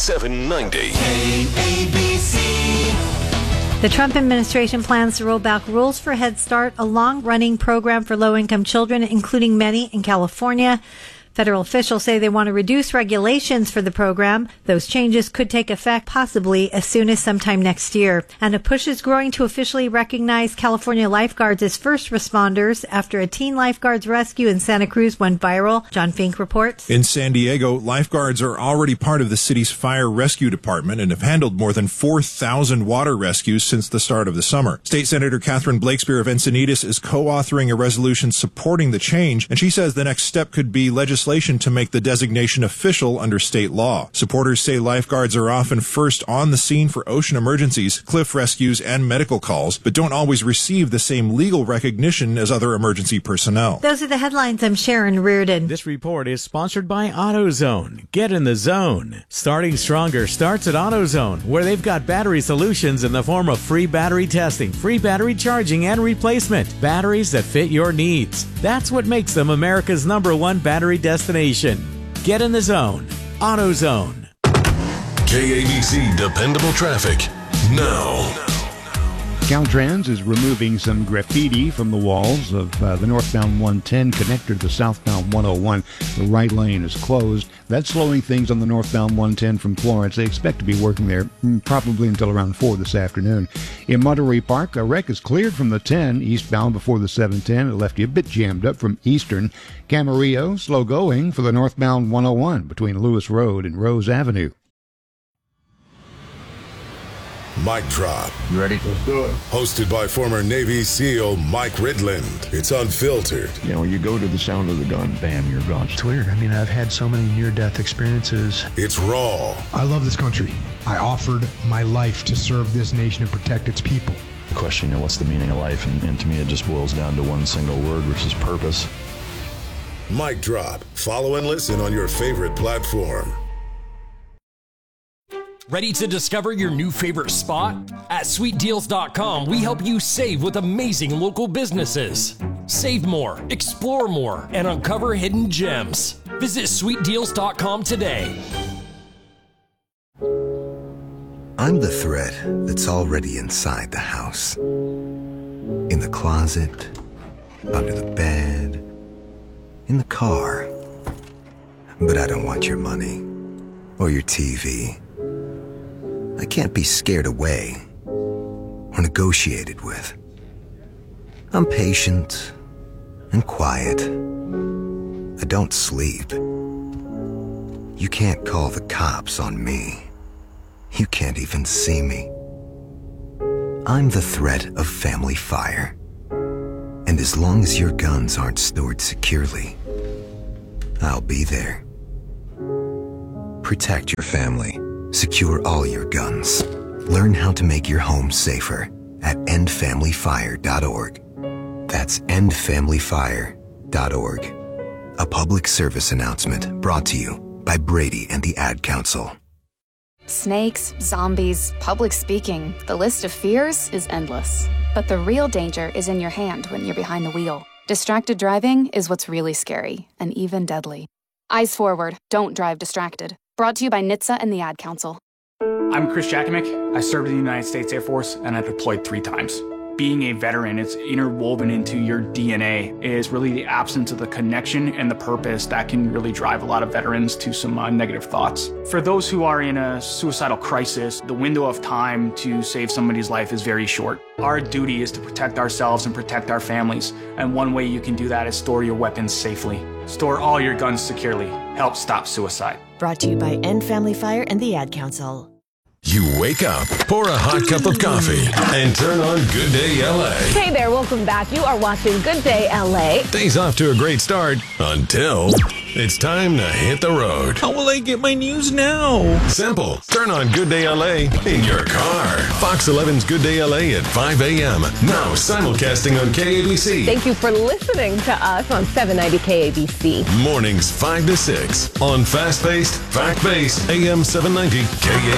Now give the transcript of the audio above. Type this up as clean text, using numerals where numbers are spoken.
790. KABC. The Trump administration plans to roll back rules for Head Start, a long-running program for low-income children, including many in California. Federal officials say they want to reduce regulations for the program. Those changes could take effect possibly as soon as sometime next year. And a push is growing to officially recognize California lifeguards as first responders after a teen lifeguards rescue in Santa Cruz went viral. John Fink reports. In San Diego, lifeguards are already part of the city's fire rescue department and have handled more than 4,000 water rescues since the start of the summer. State Senator Catherine Blakespear of Encinitas is co-authoring a resolution supporting the change, and she says the next step could be legislation to make the designation official under state law. Supporters say lifeguards are often first on the scene for ocean emergencies, cliff rescues, and medical calls, but don't always receive the same legal recognition as other emergency personnel. Those are the headlines. I'm Sharon Reardon. This report is sponsored by AutoZone. Get in the zone. Starting stronger starts at AutoZone, where they've got battery solutions in the form of free battery testing, free battery charging, and replacement. Batteries that fit your needs. That's what makes them America's #1 battery destination. Get in the zone. AutoZone. KABC Dependable Traffic now. Caltrans is removing some graffiti from the walls of the northbound 110 connector to the southbound 101. The right lane is closed. That's slowing things on the northbound 110 from Florence. They expect to be working there probably until around 4 this afternoon. In Monterey Park, a wreck is cleared from the 10 eastbound before the 710. It left you a bit jammed up from Eastern. Camarillo, slow going for the northbound 101 between Lewis Road and Rose Avenue. Mic Drop. You ready? Let's do it. Hosted by former Navy SEAL Mike Ridland. It's unfiltered. You know, you go to the sound of the gun, bam, you're gone. It's weird. I mean, I've had so many near-death experiences. It's raw. I love this country. I offered my life to serve this nation and protect its people. The question, you know, what's the meaning of life? And to me, it just boils down to one single word, which is purpose. Mic Drop. Follow and listen on your favorite platform. Ready to discover your new favorite spot? At sweetdeals.com, we help you save with amazing local businesses. Save more, explore more, and uncover hidden gems. Visit sweetdeals.com today. I'm the thread that's already inside the house. In the closet, under the bed, in the car. But I don't want your money or your TV. I can't be scared away or negotiated with. I'm patient and quiet. I don't sleep. You can't call the cops on me. You can't even see me. I'm the threat of family fire. And as long as your guns aren't stored securely, I'll be there. Protect your family. Secure all your guns. Learn how to make your home safer at endfamilyfire.org. That's endfamilyfire.org. A public service announcement brought to you by Brady and the Ad Council. Snakes, zombies, public speaking. The list of fears is endless. But the real danger is in your hand when you're behind the wheel. Distracted driving is what's really scary and even deadly. Eyes forward. Don't drive distracted. Brought to you by NHTSA and the Ad Council. I'm Chris Jakimick. I served in the United States Air Force and I deployed 3 times. Being a veteran, it's interwoven into your DNA, is really the absence of the connection and the purpose that can really drive a lot of veterans to some negative thoughts. For those who are in a suicidal crisis, the window of time to save somebody's life is very short. Our duty is to protect ourselves and protect our families, and one way you can do that is store your weapons safely. Store all your guns securely. Help stop suicide. Brought to you by End Family Fire and the Ad Council. You wake up, pour a hot cup of coffee, and turn on Good Day LA. Hey there, welcome back. You are watching Good Day LA. Day's off to a great start until it's time to hit the road. How will I get my news now? Simple. Turn on Good Day LA in your car. Fox 11's Good Day LA at 5 a.m. Now simulcasting on KABC. Thank you for listening to us on 790 KABC. Mornings 5 to 6 on fast-paced, fact-based AM 790 KABC.